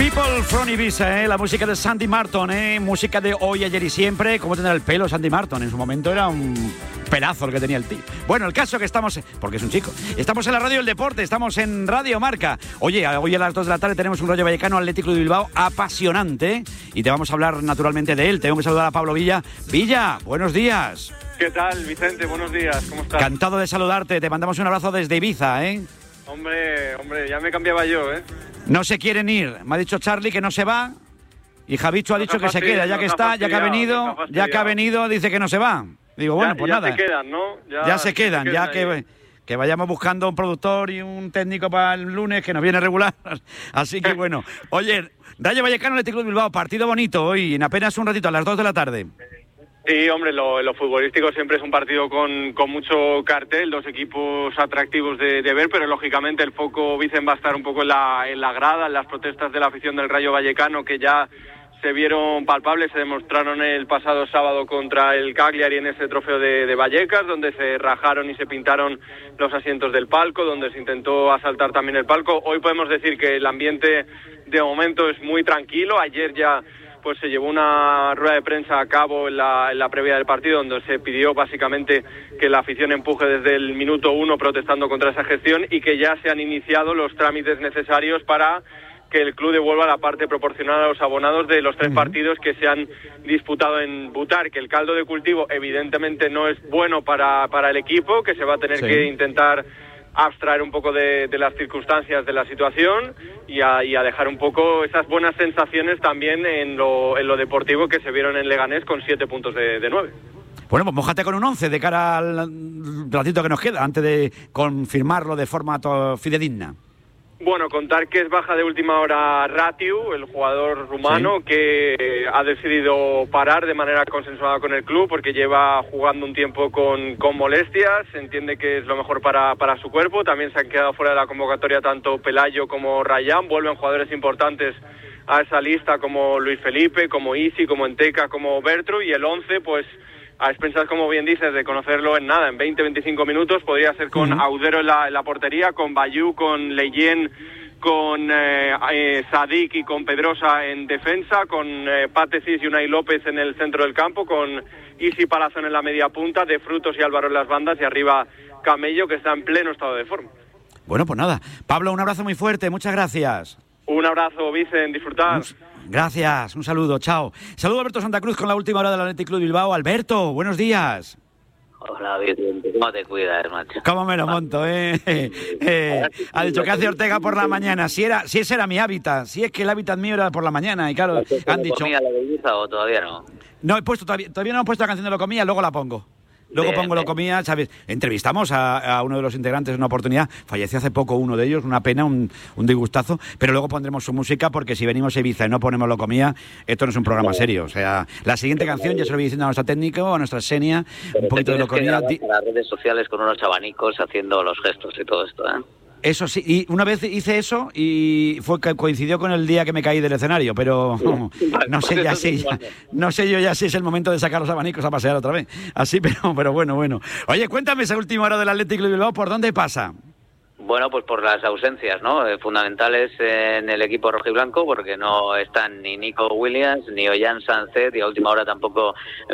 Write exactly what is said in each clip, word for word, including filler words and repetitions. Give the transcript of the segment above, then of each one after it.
People from Ibiza, ¿eh? La música de Sandy Martin, ¿eh? Música de hoy, ayer y siempre. ¿Cómo tendrá el pelo Sandy Martin? En su momento era un pelazo el que tenía el tío. Bueno, el caso que estamos, porque es un chico, estamos en la radio del deporte, estamos en Radio Marca. Oye, hoy a las dos de la tarde tenemos un Rayo Vallecano Atlético de Bilbao apasionante y te vamos a hablar naturalmente de él. Tengo que saludar a Pablo Villa. Villa, buenos días. ¿Qué tal, Vicente? Buenos días, ¿cómo estás? Encantado de saludarte, te mandamos un abrazo desde Ibiza, ¿eh? Hombre, hombre, ya me cambiaba yo, ¿eh? No se quieren ir. Me ha dicho Charlie que no se va y Javicho ha dicho que se queda, ya que está, ya que ha venido, ya que ha venido, dice que no se va. Digo, bueno, ya, pues ya nada. Ya se quedan, ¿no? Ya, ya se quedan, se quedan ya que, que vayamos buscando un productor y un técnico para el lunes que nos viene regular. Así que bueno. Oye, Rayo Vallecano Atlético de Bilbao, partido bonito hoy, en apenas un ratito, a las dos de la tarde. Sí, hombre, lo, lo futbolístico siempre es un partido con, con mucho cartel, dos equipos atractivos de, de ver, pero lógicamente el foco, Vicen, va a estar un poco en la, en la grada, en las protestas de la afición del Rayo Vallecano, que ya se vieron palpables, se demostraron el pasado sábado contra el Cagliari en ese trofeo de, de Vallecas, donde se rajaron y se pintaron los asientos del palco, donde se intentó asaltar también el palco. Hoy podemos decir que el ambiente de momento es muy tranquilo. Ayer ya pues se llevó una rueda de prensa a cabo en la, en la previa del partido, donde se pidió básicamente que la afición empuje desde el minuto uno protestando contra esa gestión y que ya se han iniciado los trámites necesarios para que el club devuelva la parte proporcional a los abonados de los tres uh-huh. partidos que se han disputado en Butar, que el caldo de cultivo evidentemente no es bueno para, para el equipo, que se va a tener sí. que intentar abstraer un poco de, de las circunstancias de la situación y a, y a dejar un poco esas buenas sensaciones también en lo, en lo deportivo que se vieron en Leganés con siete puntos de, de nueve. Bueno, pues mójate con un once de cara al ratito que nos queda, antes de confirmarlo de forma fidedigna. Bueno, contar que es baja de última hora Ratiu, el jugador rumano, sí. que ha decidido parar de manera consensuada con el club porque lleva jugando un tiempo con, con molestias, se entiende que es lo mejor para, para su cuerpo. También se han quedado fuera de la convocatoria tanto Pelayo como Rayán, vuelven jugadores importantes a esa lista como Luis Felipe, como Isi, como Enteca, como Bertru, y el once, pues a expensas, como bien dices, de conocerlo en nada, en veinte a veinticinco minutos, podría ser con uh-huh. Audero en la, en la portería, con Bayú, con Leyen, con eh, eh, Sadik y con Pedrosa en defensa, con eh, Patecis y Unai López en el centro del campo, con Isi Palazón en la media punta, De Frutos y Álvaro en las bandas, y arriba Camello, que está en pleno estado de forma. Bueno, pues nada. Pablo, un abrazo muy fuerte, muchas gracias. Un abrazo, Vicen, disfrutar. Gracias, un saludo, chao. Saludo a Alberto Santa Cruz con la última hora del Athletic Club Bilbao. Alberto, buenos días. Hola, Vicente, ¿cómo te cuidas, macho? ¿Cómo me lo monto, eh? eh ha dicho que hace Ortega por la mañana. Si era, si ese era mi hábitat, si es que el hábitat mío era por la mañana. Y claro, han dicho... ¿Comía la belleza o todavía no? No, he puesto todavía, todavía no he puesto la canción de Lo Comía, luego la pongo. Luego bien, pongo Lo Comía, ¿sabes? Entrevistamos a, a uno de los integrantes en una oportunidad. Falleció hace poco uno de ellos, una pena, un, un disgustazo. Pero luego pondremos su música porque si venimos a Ibiza y no ponemos Lo Comía, esto no es un programa serio. O sea, la siguiente canción, ya se lo voy diciendo a nuestro técnico, a nuestra Xenia, un poquito de Lo Comía. En las redes sociales con unos abanicos haciendo los gestos y todo esto, ¿eh? Eso sí, y una vez hice eso y fue que coincidió con el día que me caí del escenario, pero no, no sé ya si ya, no sé yo ya si es el momento de sacar los abanicos a pasear otra vez. Así, pero pero bueno, bueno. Oye, cuéntame esa última hora del Athletic Club Bilbao, ¿por dónde pasa? Bueno, pues por las ausencias, ¿no? Eh, fundamentales en el equipo rojiblanco, porque no están ni Nico Williams ni Ollán Sánchez, y a última hora tampoco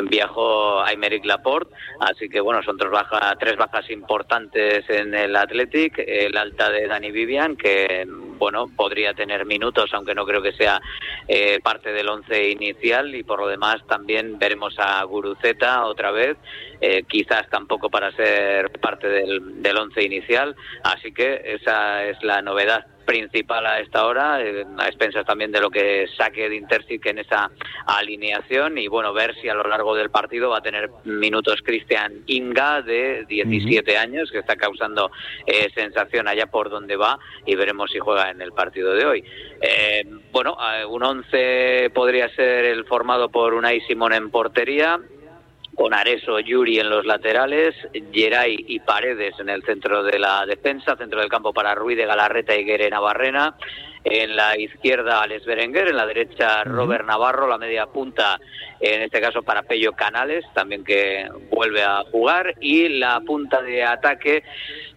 viajó Aymeric Laporte, así que bueno, son tres bajas, tres bajas importantes en el Athletic. El alta de Dani Vivian, que bueno, podría tener minutos, aunque no creo que sea eh, parte del once inicial, y por lo demás también veremos a Guruceta otra vez, eh, quizás tampoco para ser parte del, del once inicial, así que esa es la novedad principal a esta hora, eh, a expensas también de lo que saque de Intersic en esa alineación, y bueno, ver si a lo largo del partido va a tener minutos Cristian Inga, de diecisiete uh-huh. años, que está causando eh, sensación allá por donde va, y veremos si juega en el partido de hoy. Eh, bueno, eh, un once podría ser el formado por Unai Simón en portería, con Areso, Yuri en los laterales, Geray y Paredes en el centro de la defensa, centro del campo para Ruiz de Galarreta y Guere Navarrena, en la izquierda Alex Berenguer, en la derecha Robert Navarro, la media punta, en este caso para Pello Canales, también que vuelve a jugar, y la punta de ataque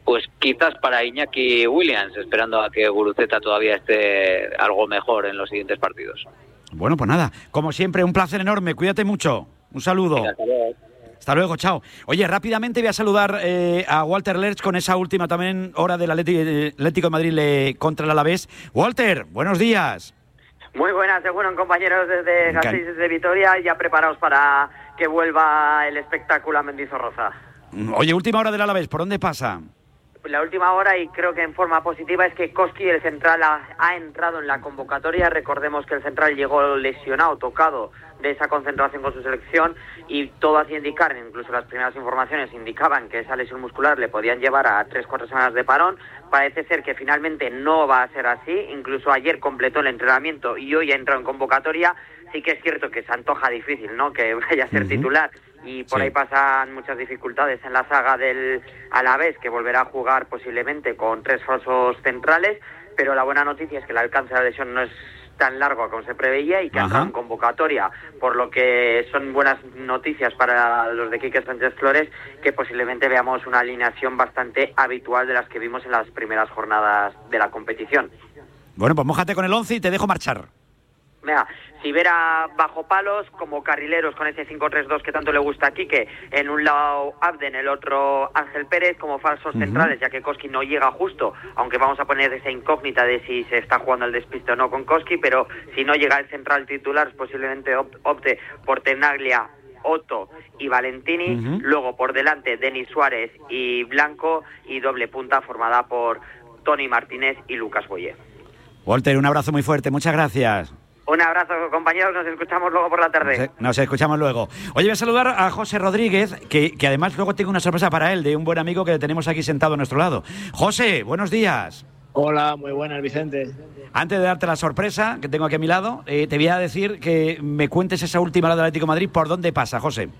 Pues quizás para Iñaki Williams, esperando a que Guruceta todavía esté algo mejor en los siguientes partidos. Bueno, pues nada, como siempre, un placer enorme. Cuídate mucho. Un saludo. Venga, hasta luego. Hasta luego, chao. Oye, rápidamente voy a saludar eh, a Walter Lerch con esa última también hora del Atlético de Madrid le, contra el Alavés. Walter, buenos días. Muy buenas, seguro, compañeros desde Gasteiz, desde Vitoria, ya preparados para que vuelva el espectáculo a Mendizorroza. Oye, última hora del Alavés, ¿por dónde pasa? La última hora, y creo que en forma positiva, es que Koski, el central, ha, ha entrado en la convocatoria. Recordemos que el central llegó lesionado, tocado de esa concentración con su selección, y todo hacía indicar, incluso las primeras informaciones indicaban que esa lesión muscular le podían llevar a tres, cuatro semanas de parón. Parece ser que finalmente no va a ser así. Incluso ayer completó el entrenamiento y hoy ha entrado en convocatoria. Sí que es cierto que se antoja difícil, ¿no?, que vaya a ser uh-huh. titular, y por sí. ahí pasan muchas dificultades en la saga del Alavés, que volverá a jugar posiblemente con tres falsos centrales, pero la buena noticia es que el alcance de la lesión no es tan largo como se preveía y que ha entrado en convocatoria, por lo que son buenas noticias para los de Quique Sánchez Flores, que posiblemente veamos una alineación bastante habitual de las que vimos en las primeras jornadas de la competición. Bueno, pues mójate con el once y te dejo marchar. Mira, Sivera bajo palos, como carrileros con ese cinco tres dos que tanto le gusta a Quique, en un lado Abden, el otro Ángel Pérez, como falsos uh-huh. centrales, ya que Koski no llega justo, aunque vamos a poner esa incógnita de si se está jugando el despiste o no con Koski, pero si no llega el central titular, posiblemente opte por Tenaglia, Otto y Valentini, uh-huh. luego por delante Denis Suárez y Blanco, y doble punta formada por Tony Martínez y Lucas Boyer. Walter, un abrazo muy fuerte, muchas gracias. Un abrazo, compañeros, nos escuchamos luego por la tarde. Nos, nos escuchamos luego. Oye, voy a saludar a José Rodríguez, que, que además luego tengo una sorpresa para él, de un buen amigo que tenemos aquí sentado a nuestro lado. José, buenos días. Hola, muy buenas, Vicente. Antes de darte la sorpresa que tengo aquí a mi lado, eh, te voy a decir que me cuentes esa última hora del Atlético de Madrid, ¿por dónde pasa, José?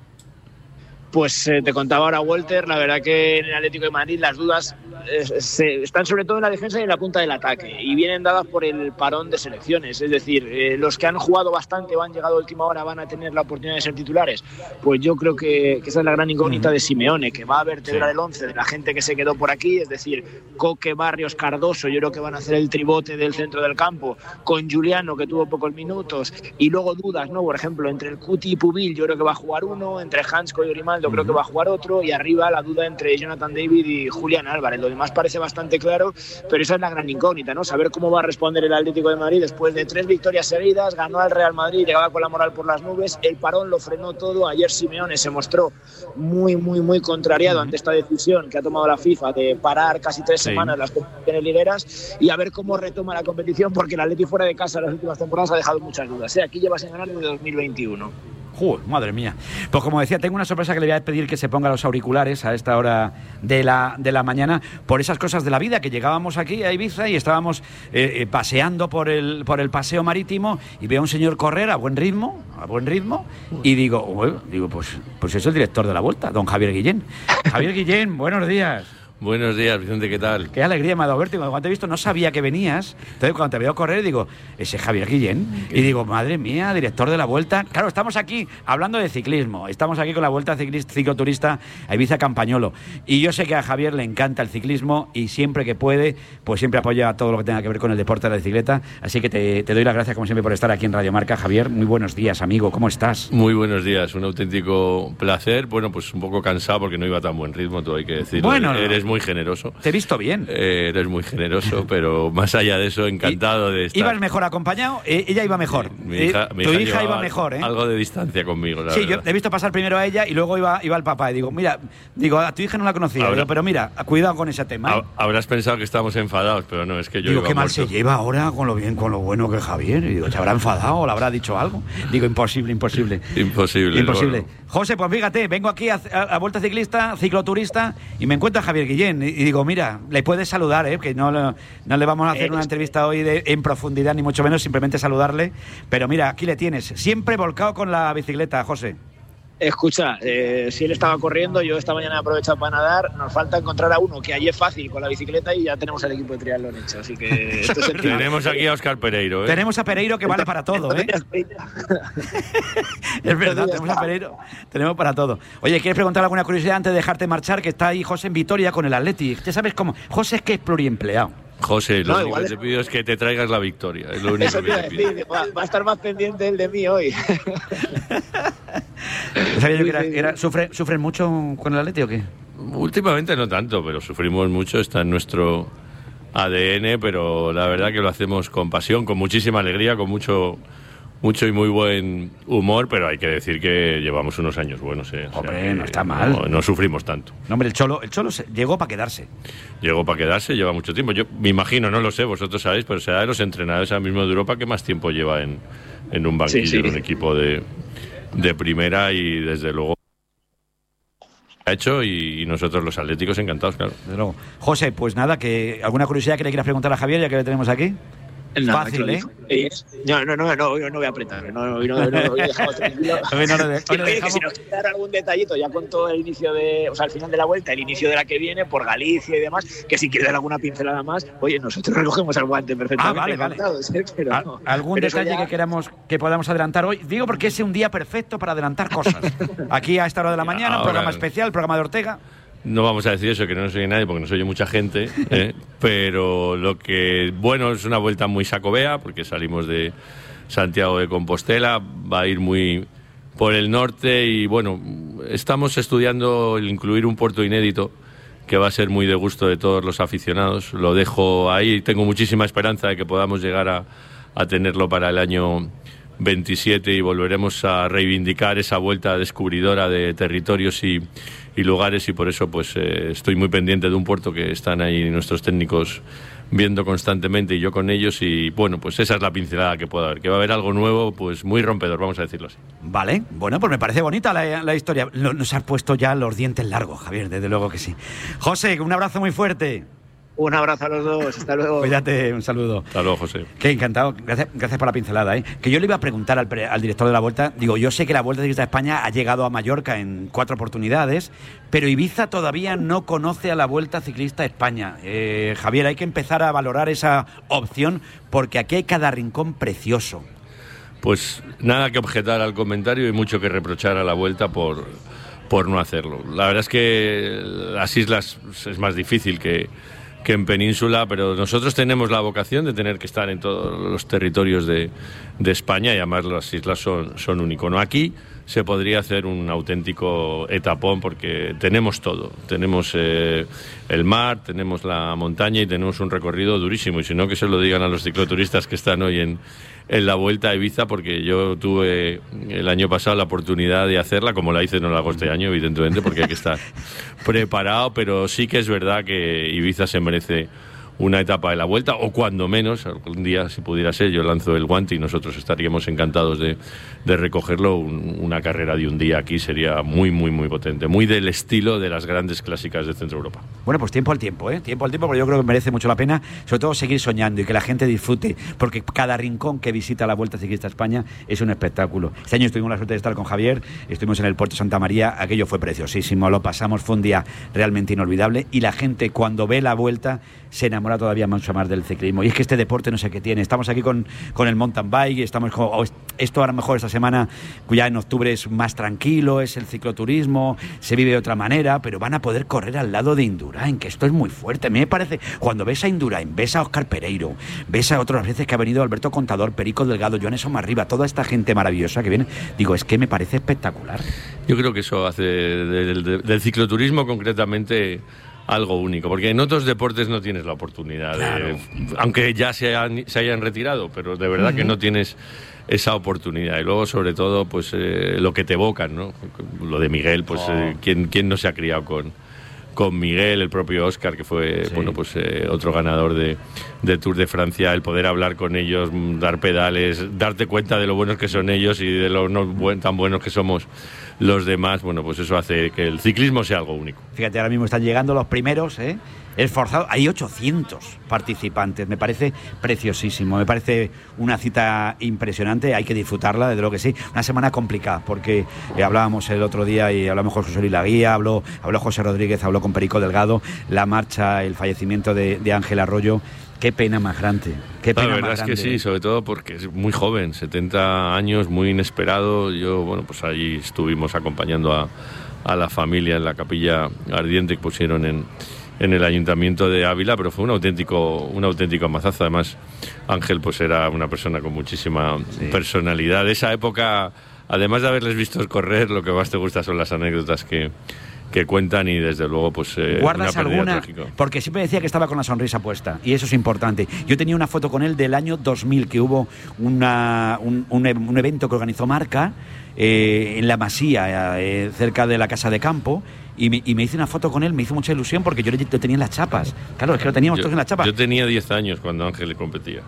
Pues eh, te contaba ahora Walter, la verdad que en el Atlético de Madrid las dudas eh, se, están sobre todo en la defensa y en la punta del ataque, y vienen dadas por el parón de selecciones. Es decir, eh, los que han jugado bastante o han llegado a última hora van a tener la oportunidad de ser titulares. Pues yo creo que, que esa es la gran incógnita uh-huh. de Simeone, que va a vertebrar sí. el once de la gente que se quedó por aquí, es decir, Coque, Barrios, Cardoso, yo creo que van a hacer el tribote del centro del campo, con Juliano, que tuvo pocos minutos, y luego dudas, ¿no? Por ejemplo, entre el Cuti y Pubil, yo creo que va a jugar uno, entre Hansko y Grimaldo creo que va a jugar otro, y arriba la duda entre Jonathan David y Julián Álvarez. Lo demás parece bastante claro, pero esa es la gran incógnita, ¿no? Saber cómo va a responder el Atlético de Madrid después de tres victorias seguidas. Ganó al Real Madrid, llegaba con la moral por las nubes, el parón lo frenó todo. Ayer Simeone se mostró muy, muy, muy contrariado uh-huh. ante esta decisión que ha tomado la FIFA de parar casi tres sí. semanas las competiciones ligueras, y a ver cómo retoma la competición, porque el Atleti fuera de casa las últimas temporadas ha dejado muchas dudas, ¿eh? Aquí lleva sin ganar desde dos mil veintiuno. Joder, madre mía. Pues como decía, tengo una sorpresa que le voy a pedir que se ponga los auriculares a esta hora de la, de la mañana, por esas cosas de la vida, que llegábamos aquí a Ibiza y estábamos eh, eh, paseando por el, por el paseo marítimo, y veo a un señor correr a buen ritmo, a buen ritmo, y digo, bueno, digo pues, pues es el director de la Vuelta, don Javier Guillén. Javier Guillén, buenos días. Buenos días, Vicente, ¿qué tal? Qué alegría me ha dado verte. Cuando te he visto no sabía que venías. Entonces, cuando te veo correr, digo, ese es Javier Guillén. Y digo, madre mía, director de la Vuelta. Claro, estamos aquí hablando de ciclismo. Estamos aquí con la Vuelta ciclista, cicloturista a Ibiza Campañolo. Y yo sé que a Javier le encanta el ciclismo, y siempre que puede, pues siempre apoya todo lo que tenga que ver con el deporte de la bicicleta. Así que te, te doy las gracias, como siempre, por estar aquí en Radio Marca. Javier, muy buenos días, amigo. ¿Cómo estás? Muy buenos días. Un auténtico placer. Bueno, pues un poco cansado porque no iba a tan buen ritmo, todo hay que decirlo. Bueno, eres muy generoso. Te he visto bien. Eh, eres muy generoso, pero más allá de eso, encantado de estar. ¿Ibas mejor acompañado? Eh, ella iba mejor. Mi hija, mi tu hija, hija iba mejor, ¿eh? Algo de distancia conmigo, la Sí, verdad. yo he visto pasar primero a ella y luego iba, iba al papá. Y digo, mira, digo, a tu hija no la conocía, digo, pero mira, cuidado con ese tema, ¿eh? Habrás pensado que estábamos enfadados, pero no, es que yo digo, iba qué mal muerto. se lleva ahora con lo bien, con lo bueno que es Javier. Y digo, ¿se habrá enfadado o le habrá dicho algo? Digo, imposible, imposible. Imposible. Imposible. Bueno. José, pues fíjate, vengo aquí a, a, a Vuelta Ciclista, cicloturista, y me encuentro a Javier Guillén. Y, y digo, mira, le puedes saludar, ¿eh? Que no, no le vamos a hacer una entrevista hoy de, en profundidad, ni mucho menos, simplemente saludarle. Pero mira, aquí le tienes, siempre volcado con la bicicleta, José. Escucha, eh, si él estaba corriendo, yo esta mañana he aprovechado para nadar. Nos falta encontrar a uno que allí es fácil con la bicicleta y ya tenemos el equipo de triatlón hecho. Así que esto es el tenemos aquí a Óscar Pereiro. ¿eh? Tenemos a Pereiro que vale para todo, ¿eh? Es verdad, tenemos a Pereiro. Tenemos para todo. Oye, ¿quieres preguntar alguna curiosidad antes de dejarte marchar? Que está ahí José en Vitoria con el Athletic. Ya sabes cómo. José es que es pluriempleado. José, lo No, único igual que es- te pido es que te traigas la victoria. Es lo único Eso que te iba a te pido. decir, va, va a estar más pendiente el de mí hoy. ¿Sabía yo que era, era- ¿sufre, ¿Sufren mucho con el Athletic o qué? Últimamente no tanto, pero sufrimos mucho, está en nuestro A D N, pero la verdad que lo hacemos con pasión, con muchísima alegría, con mucho mucho y muy buen humor, pero hay que decir que llevamos unos años buenos. ¿eh? O sea, Hombre, que no está mal. No, no sufrimos tanto. No, hombre, el Cholo, el Cholo se- llegó para quedarse. Llegó para quedarse, lleva mucho tiempo. Yo me imagino, no lo sé, vosotros sabéis, pero será de los entrenadores ahora mismo de Europa que más tiempo lleva en, en un banquillo, Sí, sí. en un equipo de, de primera y desde luego ha hecho y, y nosotros los atléticos encantados, claro. Desde luego. José, pues nada, que ¿alguna curiosidad que le quieras preguntar a Javier ya que le tenemos aquí? Nada, Fácil, que lo ¿eh? dijo. Eh, No, no, no, no, hoy no voy a apretar. No, hoy no, hoy no, hoy dejamos tranquilo. Hoy no lo de- hoy lo Oye, que dejamos. si nos quiere dar algún detallito, ya contó el inicio de, o sea, al final de la vuelta, el inicio de la que viene, por Galicia y demás, que si quiere dar alguna pincelada más, oye, nosotros recogemos el guante perfectamente. Ah, vale, vale. encantados, ¿eh? Pero Al- no. ¿Algún Pero eso detalle ya- que queramos que podamos adelantar hoy? Digo porque es un día perfecto para adelantar cosas. Aquí a esta hora de la mañana, un Ahora- programa especial, programa de Ortega. No vamos a decir eso, que no nos oye nadie porque nos oye mucha gente, ¿eh? Pero lo que, bueno, es una vuelta muy sacobea porque salimos de Santiago de Compostela, va a ir muy por el norte y, bueno, estamos estudiando el incluir un puerto inédito que va a ser muy de gusto de todos los aficionados. Lo dejo ahí, tengo muchísima esperanza de que podamos llegar a, a tenerlo para el año veintisiete y volveremos a reivindicar esa vuelta descubridora de territorios y, y lugares y por eso pues eh, estoy muy pendiente de un puerto que están ahí nuestros técnicos viendo constantemente y yo con ellos y bueno, pues esa es la pincelada que puede haber, que va a haber algo nuevo pues muy rompedor, vamos a decirlo así. Vale, bueno, pues me parece bonita la, la historia. Lo- nos has puesto ya los dientes largos, Javier, desde luego que sí. José, un abrazo muy fuerte. Un abrazo a los dos, hasta luego. Cuídate, un saludo. Hasta luego, José. Qué encantado, gracias, gracias por la pincelada, ¿eh? Que yo le iba a preguntar al, pre- al director de la Vuelta, digo, yo sé que la Vuelta Ciclista de España ha llegado a Mallorca en cuatro oportunidades, pero Ibiza todavía no conoce a la Vuelta Ciclista de España. Eh, Javier, hay que empezar a valorar esa opción porque aquí hay cada rincón precioso. Pues nada que objetar al comentario y mucho que reprochar a la Vuelta por, por no hacerlo. La verdad es que las islas es más difícil que, que en península, pero nosotros tenemos la vocación de tener que estar en todos los territorios de, de España y además las islas son, son un icono. Aquí se podría hacer un auténtico etapón porque tenemos todo. Tenemos eh, el mar, tenemos la montaña y tenemos un recorrido durísimo. Y si no, que se lo digan a los cicloturistas que están hoy en, en la Vuelta a Ibiza, porque yo tuve el año pasado la oportunidad de hacerla, como la hice, no la hago este año, evidentemente, porque hay que estar preparado, pero sí que es verdad que Ibiza se merece una etapa de la Vuelta, o cuando menos, algún día, si pudiera ser, yo lanzo el guante y nosotros estaríamos encantados de, de recogerlo. Un, una carrera de un día aquí sería muy, muy, muy potente, muy del estilo de las grandes clásicas de Centro Europa. Bueno, pues tiempo al tiempo, ¿eh? Tiempo al tiempo, porque yo creo que merece mucho la pena, sobre todo seguir soñando y que la gente disfrute, porque cada rincón que visita la Vuelta Ciclista a España es un espectáculo. Este año tuvimos la suerte de estar con Javier, estuvimos en el Puerto Santa María, aquello fue preciosísimo, lo pasamos, fue un día realmente inolvidable y la gente cuando ve la Vuelta se enamora todavía mucho más del ciclismo. Y es que este deporte no sé qué tiene. Estamos aquí con, con el mountain bike, estamos con, oh, esto a lo mejor esta semana, ya en octubre es más tranquilo, es el cicloturismo, se vive de otra manera, pero van a poder correr al lado de Indurain, que esto es muy fuerte. Me parece, cuando ves a Indurain, ves a Óscar Pereiro, ves a otras veces que ha venido Alberto Contador, Perico Delgado, Joanes Omarriba, toda esta gente maravillosa que viene, digo, es que me parece espectacular. Yo creo que eso hace del, del, del cicloturismo concretamente algo único, porque en otros deportes no tienes la oportunidad, Claro. de, aunque ya se, han, se hayan retirado, pero de verdad uh-huh. que no tienes esa oportunidad. Y luego, sobre todo, pues eh, lo que te evocan, ¿no? Lo de Miguel, pues oh. eh, ¿quién, quién no se ha criado con, con Miguel, el propio Óscar, que fue sí. bueno, pues eh, otro ganador de, de Tour de Francia, el poder hablar con ellos, dar pedales, darte cuenta de lo buenos que son ellos y de lo no buen, tan buenos que somos los demás, bueno, pues eso hace que el ciclismo sea algo único. Fíjate, ahora mismo están llegando los primeros, ¿eh? Esforzados. Hay ochocientos participantes, me parece preciosísimo, me parece una cita impresionante, hay que disfrutarla, desde luego que sí. Una semana complicada, porque eh, hablábamos el otro día y hablamos con José Luis Laguía, habló, habló José Rodríguez, habló con Perico Delgado, la marcha, el fallecimiento de, de Ángel Arroyo. Qué pena más grande. Qué pena la verdad más es grande. que sí, sobre todo porque es muy joven, setenta años, muy inesperado. Yo, bueno, pues allí estuvimos acompañando a, a la familia en la capilla ardiente que pusieron en, en el Ayuntamiento de Ávila, pero fue un auténtico, un auténtico mazazo. Además, Ángel pues era una persona con muchísima sí. personalidad. De esa época, además de haberles visto correr, lo que más te gusta son las anécdotas que... que cuentan y desde luego pues eh, ¿guardas una pérdida alguna? trágica. Porque siempre decía que estaba con la sonrisa puesta y eso es importante. Yo tenía una foto con él del año dos mil, que hubo una, un, un, un evento que organizó Marca eh, en la Masía, eh, cerca de la Casa de Campo, y me, y me hice una foto con él, me hizo mucha ilusión porque yo lo tenía en las chapas. Claro, es que lo teníamos yo, todos en las chapas. Yo tenía diez años cuando Ángel competía.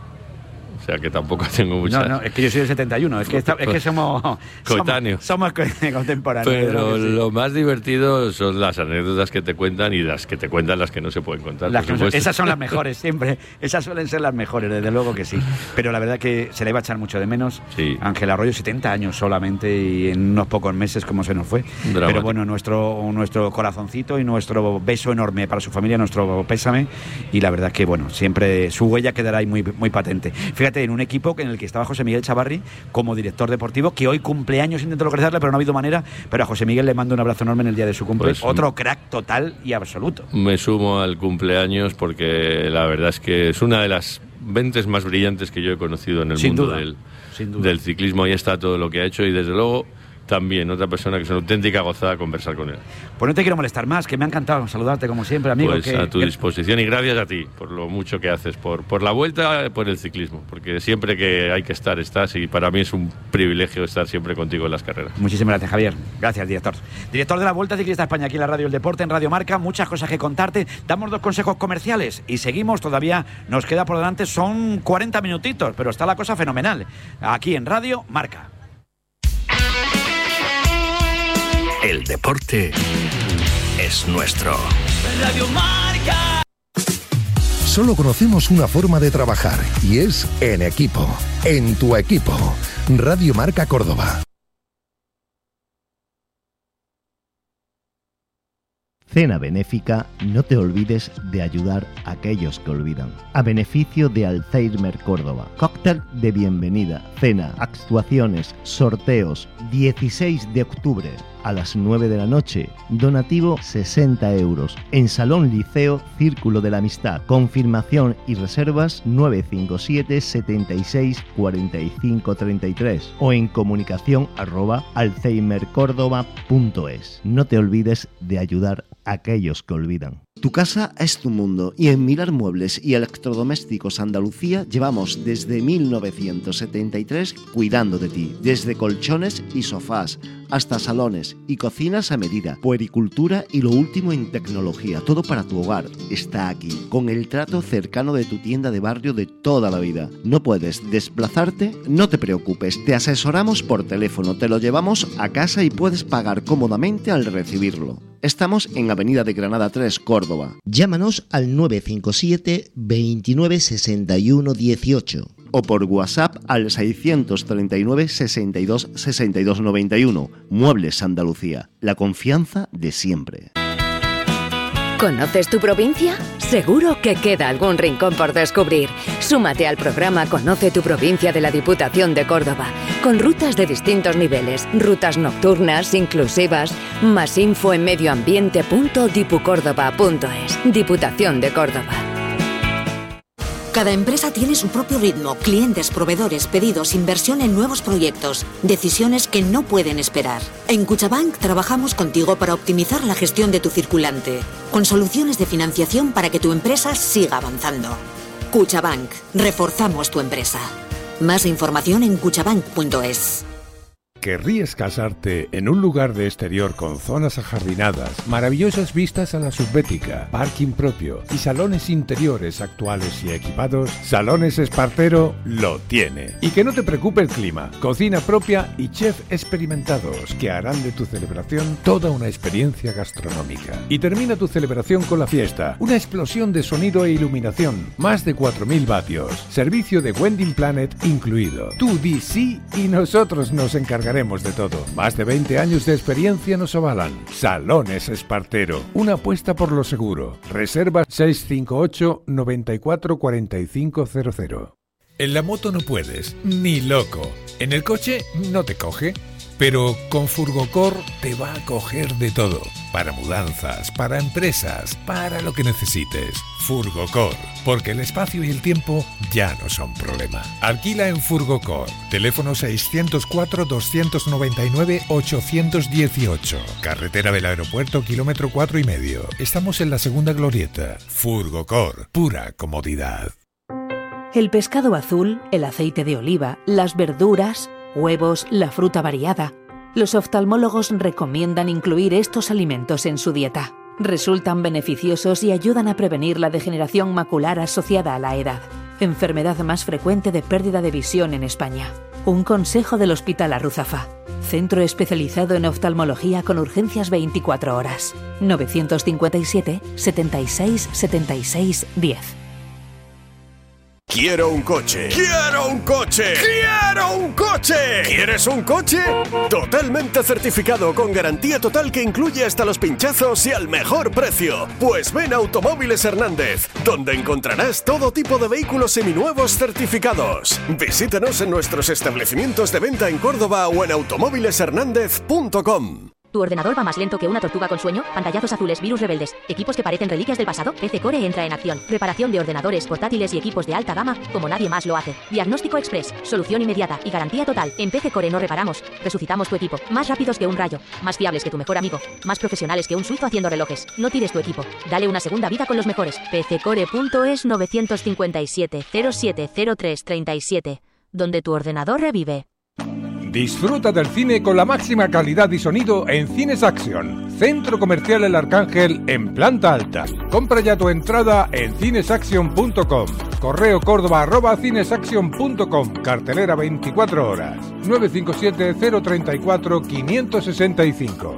O sea que tampoco tengo mucha... No, no, es que yo soy del setenta y uno, es que, está, es que somos... Coetáneos. Somos, somos contemporáneos. Pero sí. Lo más divertido son las anécdotas que te cuentan y las que te cuentan las que no se pueden contar. Las que no, esas son las mejores, siempre. Esas suelen ser las mejores, desde luego que sí. Pero la verdad que se le va a echar mucho de menos. Sí. Ángel Arroyo, setenta años solamente y en unos pocos meses como se nos fue. Dramático. Pero bueno, nuestro, nuestro corazoncito y nuestro beso enorme para su familia, nuestro pésame. Y la verdad que, bueno, siempre su huella quedará ahí muy, muy patente. Fíjate, en un equipo en el que estaba José Miguel Chavarri como director deportivo, que hoy cumpleaños, intento localizarle, pero no ha habido manera. Pero a José Miguel le mando un abrazo enorme en el día de su cumpleaños. Pues, otro crack total y absoluto. Me sumo al cumpleaños porque la verdad es que es una de las mentes más brillantes que yo he conocido en el Sin mundo duda. del, Sin duda. del ciclismo. Ahí está todo lo que ha hecho y desde luego también otra persona que es una auténtica gozada conversar con él. Pues no te quiero molestar más, que me ha encantado saludarte como siempre, amigo. Pues que, a tu que... disposición y gracias a ti por lo mucho que haces, por, por la vuelta, por el ciclismo, porque siempre que hay que estar, estás y para mí es un privilegio estar siempre contigo en las carreras. Muchísimas gracias, Javier. Gracias, director. Director de la Vuelta Ciclista España aquí en la Radio El Deporte, en Radio Marca, muchas cosas que contarte. Damos dos consejos comerciales y seguimos, todavía nos queda por delante, son cuarenta minutitos, pero está la cosa fenomenal. Aquí en Radio Marca. El deporte es nuestro. Radio Marca. Solo conocemos una forma de trabajar y es en equipo. En tu equipo. Radio Marca Córdoba. Cena benéfica, no te olvides de ayudar a aquellos que olvidan. A beneficio de Alzheimer Córdoba. Cóctel de bienvenida, cena, actuaciones, sorteos. dieciséis de octubre a las nueve de la noche. Donativo sesenta euros. En Salón Liceo, Círculo de la Amistad. Confirmación y reservas nueve cinco siete, setenta y seis, cuarenta y cinco, treinta y tres o en comunicación arroba alzheimercórdoba punto es. No te olvides de ayudar a aquellos que olvidan. Tu casa es tu mundo y en Milar Muebles y Electrodomésticos Andalucía llevamos desde mil novecientos setenta y tres cuidando de ti, desde colchones y sofás hasta salones y cocinas a medida, puericultura y lo último en tecnología, todo para tu hogar está aquí, con el trato cercano de tu tienda de barrio de toda la vida. ¿No puedes desplazarte? No te preocupes, te asesoramos por teléfono, te lo llevamos a casa y puedes pagar cómodamente al recibirlo. Estamos en Avenida de Granada tres, Córdoba. Llámanos al nueve cinco siete, veintinueve, sesenta y uno, dieciocho. O por WhatsApp al seiscientos treinta y nueve, sesenta y dos, sesenta y dos, noventa y uno. Muebles Andalucía, la confianza de siempre. ¿Conoces tu provincia? Seguro que queda algún rincón por descubrir. Súmate al programa Conoce tu provincia de la Diputación de Córdoba, con rutas de distintos niveles, rutas nocturnas, inclusivas. Más info en medioambiente punto dipucórdoba punto es. Diputación de Córdoba. Cada empresa tiene su propio ritmo, clientes, proveedores, pedidos, inversión en nuevos proyectos, decisiones que no pueden esperar. En Cuchabank trabajamos contigo para optimizar la gestión de tu circulante, con soluciones de financiación para que tu empresa siga avanzando. Cuchabank, reforzamos tu empresa. Más información en cuchabank punto es. ¿Querrías casarte en un lugar de exterior con zonas ajardinadas, maravillosas vistas a la subbética, parking propio y salones interiores actuales y equipados? Salones Espartero lo tiene. Y que no te preocupe el clima, cocina propia y chef experimentados que harán de tu celebración toda una experiencia gastronómica. Y termina tu celebración con la fiesta, una explosión de sonido e iluminación, más de cuatro mil vatios, servicio de Wedding Planet incluido. Tú di sí y nosotros nos encargaremos de todo. Más de veinte años de experiencia nos avalan. Salones Espartero, una apuesta por lo seguro. Reserva seis cinco ocho, nueve cuatro, cuatro cinco cero cero. En la moto no puedes, ni loco. En el coche no te coge. Pero con Furgocor te va a coger de todo. Para mudanzas, para empresas, para lo que necesites. Furgocor, porque el espacio y el tiempo ya no son problema. Alquila en Furgocor. Teléfono seiscientos cuatro, doscientos noventa y nueve, ochocientos dieciocho. Carretera del Aeropuerto, kilómetro cuatro y medio. Estamos en la segunda glorieta. Furgocor, pura comodidad. El pescado azul, el aceite de oliva, las verduras, huevos, la fruta variada. Los oftalmólogos recomiendan incluir estos alimentos en su dieta. Resultan beneficiosos y ayudan a prevenir la degeneración macular asociada a la edad, enfermedad más frecuente de pérdida de visión en España. Un consejo del Hospital Arruzafa, centro especializado en oftalmología con urgencias veinticuatro horas. novecientos cincuenta y siete, setenta y seis, setenta y seis, diez. Quiero un coche. ¡Quiero un coche! ¡Quiero un coche! ¿Quieres un coche? Totalmente certificado con garantía total que incluye hasta los pinchazos y al mejor precio. Pues ven a Automóviles Hernández, donde encontrarás todo tipo de vehículos seminuevos certificados. Visítanos en nuestros establecimientos de venta en Córdoba o en automóviles hernández punto com. ¿Tu ordenador va más lento que una tortuga con sueño? Pantallazos azules, virus rebeldes, equipos que parecen reliquias del pasado. P C Core entra en acción. Reparación de ordenadores, portátiles y equipos de alta gama como nadie más lo hace. Diagnóstico express, solución inmediata y garantía total. En P C Core no reparamos, resucitamos tu equipo. Más rápidos que un rayo, más fiables que tu mejor amigo, más profesionales que un suizo haciendo relojes. No tires tu equipo, dale una segunda vida con los mejores. P C core punto es nueve cinco siete, cero siete cero tres tres siete, donde tu ordenador revive. Disfruta del cine con la máxima calidad y sonido en Cines Action, Centro Comercial El Arcángel en planta alta. Compra ya tu entrada en cines action punto com. Correo córdoba arroba cines action punto com. Cartelera veinticuatro horas. nueve cinco siete, cero tres cuatro, cinco seis cinco.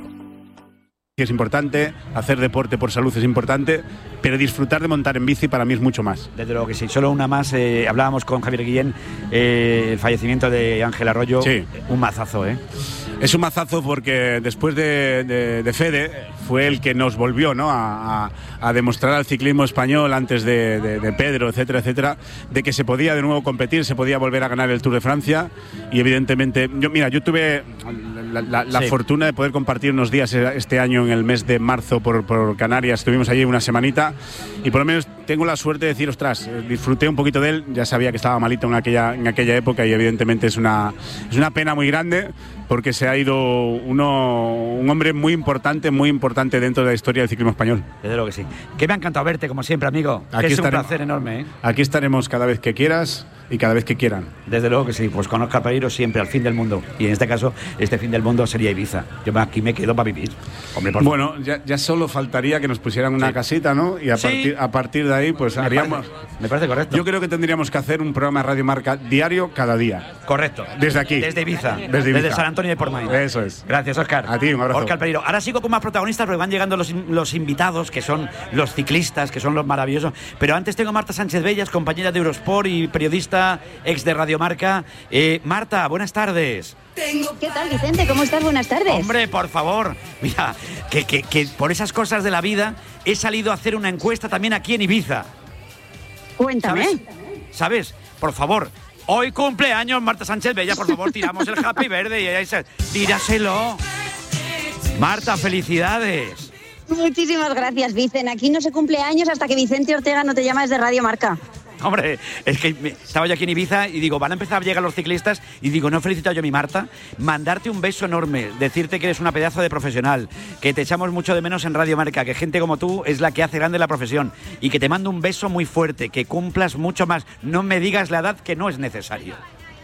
Es importante, hacer deporte por salud es importante, pero disfrutar de montar en bici para mí es mucho más. Desde luego que sí. Solo una más, eh, hablábamos con Javier Guillén, eh, el fallecimiento de Ángel Arroyo, sí. Un mazazo, ¿eh? Es un mazazo porque después de, de, de Fede fue el que nos volvió, ¿no?, a, a, a demostrar al ciclismo español antes de, de, de Pedro, etcétera, etcétera, de que se podía de nuevo competir, se podía volver a ganar el Tour de Francia y evidentemente, yo mira, yo tuve la, la, la sí. fortuna de poder compartir unos días este año en el mes de marzo por, por Canarias, estuvimos allí una semanita y por lo menos tengo la suerte de decir, ostras, disfruté un poquito de él, ya sabía que estaba malito en aquella, en aquella época y evidentemente es una, es una pena muy grande porque se ha ido uno, un hombre muy importante, muy importante dentro de la historia del ciclismo español. Desde luego que sí. Que me ha encantado verte, como siempre, amigo. Aquí es estaremos, un placer enorme, ¿eh? Aquí estaremos cada vez que quieras y cada vez que quieran. Desde luego que sí. Pues con Óscar Pereiro siempre al fin del mundo. Y en este caso, este fin del mundo sería Ibiza. Yo aquí me quedo para vivir. Hombre, por bueno, ya, ya solo faltaría que nos pusieran una sí. casita, ¿no? Y a, sí. partir, a partir de ahí, pues me haríamos... Parece, me parece correcto. Yo creo que tendríamos que hacer un programa de Radio Marca diario cada día. Correcto. Desde aquí. Desde Ibiza. Desde, Ibiza. Desde San Antonio de Portmany. Eso es. Gracias, Óscar. A ti, un abrazo. Óscar Pereiro. Ahora sigo con más protagonistas porque van llegando los, los invitados, que son los ciclistas, que son los maravillosos. Pero antes tengo a Marta Sánchez Bellas, compañera de Eurosport y periodista ex de Radio Marca. Eh, Marta, buenas tardes. ¿Qué tal, Vicente? ¿Cómo estás? Buenas tardes. Hombre, por favor. Mira, que, que, que por esas cosas de la vida he salido a hacer una encuesta también aquí en Ibiza. Cuéntame. ¿Sabes? ¿Sabes? Por favor. Hoy cumpleaños Marta Sánchez Bella, por favor, tiramos el Happy Verde y ahí se... Tíraselo. Marta, felicidades. Muchísimas gracias, Vicen. Aquí no se cumple años hasta que Vicente Ortega no te llama desde Radio Marca. Hombre, es que me, estaba yo aquí en Ibiza y digo, van a empezar a llegar los ciclistas y digo, no he felicitado yo a mi Marta, mandarte un beso enorme, decirte que eres una pedazo de profesional, que te echamos mucho de menos en Radio Marca, que gente como tú es la que hace grande la profesión y que te mando un beso muy fuerte, que cumplas mucho más, no me digas la edad que no es necesario.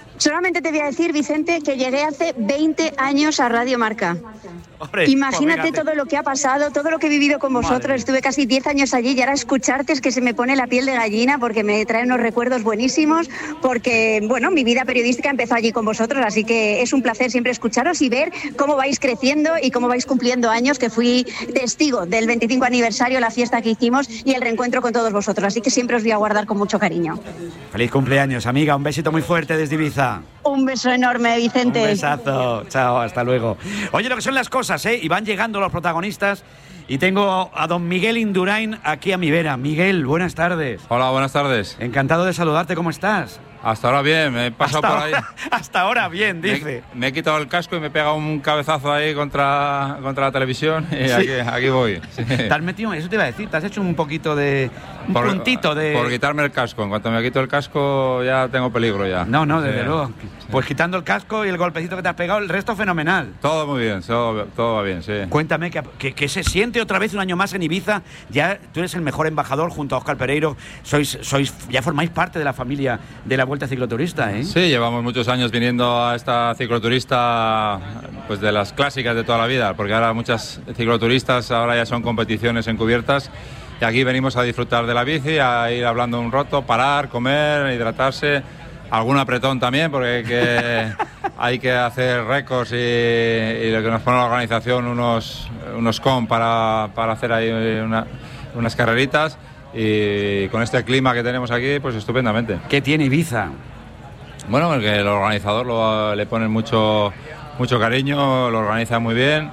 Solamente te voy a decir, Vicente, que llegué hace veinte años a Radio Marca. Hombre, Imagínate pues todo lo que ha pasado, todo lo que he vivido con vosotros. Madre. Estuve casi diez años allí y ahora escucharte es que se me pone la piel de gallina porque me traen unos recuerdos buenísimos, porque, bueno, mi vida periodística empezó allí con vosotros, así que es un placer siempre escucharos y ver cómo vais creciendo y cómo vais cumpliendo años, que fui testigo del veinticinco aniversario, la fiesta que hicimos y el reencuentro con todos vosotros, así que siempre os voy a guardar con mucho cariño. Feliz cumpleaños, amiga, un besito muy fuerte desde Ibiza. Un beso enorme, Vicente. Un besazo, chao, hasta luego. Oye, lo que son las cosas, ¿eh? Y van llegando los protagonistas y tengo a don Miguel Indurain aquí a mi vera. Miguel, buenas tardes. Hola, buenas tardes. Encantado de saludarte, ¿cómo estás? Hasta ahora bien, me he pasado hasta por ahí. Ahora, hasta ahora bien, dice. Me, me he quitado el casco y me he pegado un cabezazo ahí contra, contra la televisión y sí. aquí, aquí voy. Sí. ¿Te has metido? Eso te iba a decir, te has hecho un poquito de... un por, puntito de... Por quitarme el casco, en cuanto me quito el casco ya tengo peligro ya. No, no, desde sí. luego. Sí. Pues quitando el casco y el golpecito que te has pegado, el resto fenomenal. Todo muy bien, todo, todo va bien, sí. Cuéntame, ¿qué, qué, qué se siente otra vez un año más en Ibiza? Ya tú eres el mejor embajador junto a Óscar Pereiro, sois, sois, ya formáis parte de la familia de la Vuelta Cicloturista, ¿eh? Sí, llevamos muchos años viniendo a esta cicloturista, pues de las clásicas de toda la vida, porque ahora muchas cicloturistas ahora ya son competiciones encubiertas y aquí venimos a disfrutar de la bici, a ir hablando un rato, parar, comer, hidratarse, algún apretón también, porque hay que, hay que hacer récords y, y lo que nos pone la organización, unos, unos com para, para hacer ahí una, unas carreritas, y con este clima que tenemos aquí, pues estupendamente. ¿Qué tiene Ibiza? Bueno, porque el organizador lo, le pone mucho, mucho cariño, lo organiza muy bien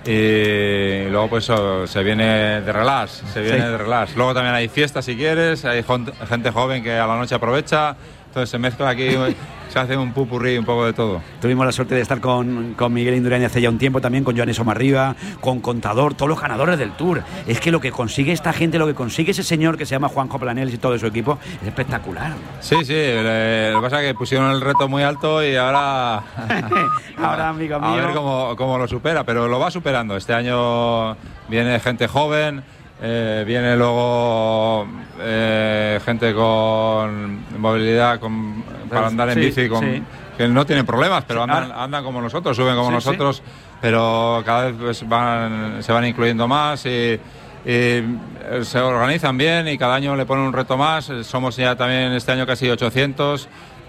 y luego pues oh, se viene de relax, se viene sí. de relax. Luego también hay fiestas si quieres, hay gente joven que a la noche aprovecha, entonces se mezcla aquí, se hace un pupurrí, un poco de todo. Tuvimos la suerte de estar con, con Miguel Indurain hace ya un tiempo, también con Joan Somarriba, con Contador, todos los ganadores del Tour. Es que lo que consigue esta gente, lo que consigue ese señor que se llama Juanjo Planeles y todo su equipo, es espectacular. Sí, sí, le, lo que pasa es que pusieron el reto muy alto y ahora... ahora, amigo mío... A ver cómo, cómo lo supera, pero lo va superando. Este año viene gente joven... Eh, viene luego eh, gente con movilidad con, para andar en sí, bici con, sí. que no tienen problemas, pero andan, andan como nosotros, suben como sí, nosotros, sí. pero cada vez pues, van, se van incluyendo más y, y se organizan bien y cada año le ponen un reto más. Somos ya también este año casi ochocientos.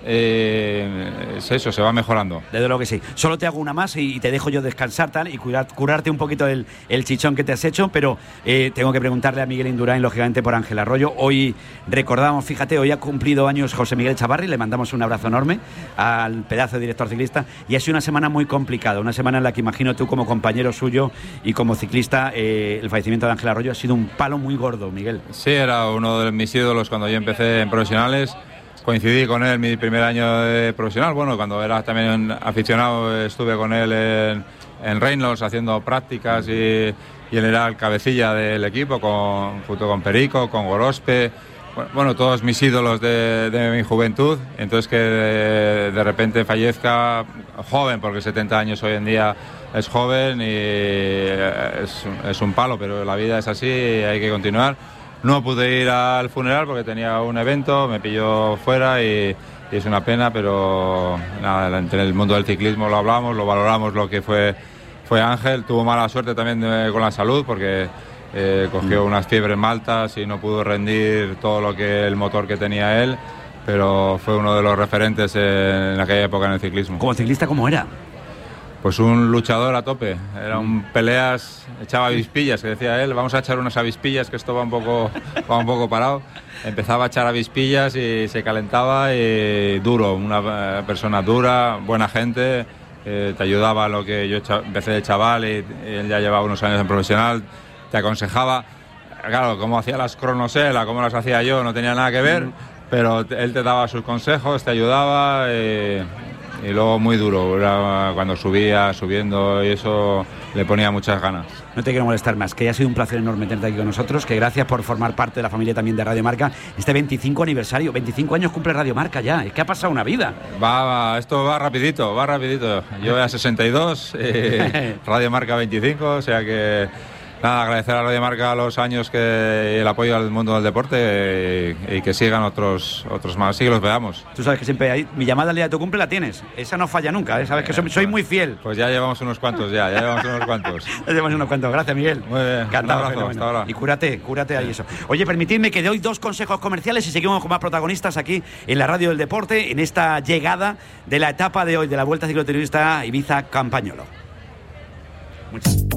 Eh, es eso, se va mejorando. Desde luego que sí. Solo te hago una más y te dejo yo descansar tal y curar, curarte un poquito el, el chichón que te has hecho, pero eh, tengo que preguntarle a Miguel Indurain, lógicamente, por Ángel Arroyo. Hoy recordamos, fíjate, hoy ha cumplido años José Miguel Chavarri, le mandamos un abrazo enorme al pedazo de director ciclista, y ha sido una semana muy complicada, una semana en la que imagino tú como compañero suyo y como ciclista, eh, el fallecimiento de Ángel Arroyo ha sido un palo muy gordo, Miguel. Sí, era uno de mis ídolos cuando yo empecé en profesionales. Coincidí con él mi primer año de profesional. Bueno, cuando era también aficionado estuve con él en, en Reynolds haciendo prácticas y, y él era el cabecilla del equipo con, junto con Perico, con Gorospe. Bueno, todos mis ídolos de, de mi juventud. Entonces que de, de repente fallezca joven, porque setenta años hoy en día es joven y es, es un palo, pero la vida es así y hay que continuar. No pude ir al funeral porque tenía un evento, me pilló fuera y, y es una pena, pero nada, en el mundo del ciclismo lo hablamos, lo valoramos lo que fue, fue Ángel. Tuvo mala suerte también de, con la salud porque eh, cogió unas fiebres maltas y no pudo rendir todo lo que el motor que tenía él, pero fue uno de los referentes en, en aquella época en el ciclismo. ¿Como ciclista cómo era? Pues un luchador a tope, era un peleas, echaba avispillas, que decía él, vamos a echar unas avispillas, que esto va un poco, va un poco parado. Empezaba a echar avispillas y se calentaba y duro, una persona dura, buena gente, eh, te ayudaba a lo que yo empecé de chaval y, y él ya llevaba unos años en profesional, te aconsejaba, claro, cómo hacía las cronos él, a cómo las hacía yo, no tenía nada que ver, pero él te daba sus consejos, te ayudaba. Eh, Y luego muy duro, era cuando subía, subiendo, y eso le ponía muchas ganas. No te quiero molestar más, que ha sido un placer enorme tenerte aquí con nosotros, que gracias por formar parte de la familia también de Radio Marca. Este veinticinco aniversario, veinticinco años cumple Radio Marca ya, es que ha pasado una vida. Va, va, esto va rapidito, va rapidito. Yo a sesenta y dos, eh, Radio Marca veinticinco, o sea que Nada, agradecer a Radio Marca los años que el apoyo al mundo del deporte y, y que sigan otros otros más, sí que los veamos. Tú sabes que siempre hay, mi llamada al día de tu cumple la tienes, esa no falla nunca, ¿eh? Sabes que soy, soy muy fiel. Pues ya llevamos unos cuantos, ya, ya llevamos unos cuantos. Ya llevamos unos cuantos, gracias Miguel. Muy bien, encantado, un abrazo, hasta ahora. Y cúrate, cúrate ahí eso. Oye, permitidme que doy dos consejos comerciales y seguimos con más protagonistas aquí en la Radio del Deporte, en esta llegada de la etapa de hoy de la Vuelta Cicloturismo Ibiza Campañolo. Muchas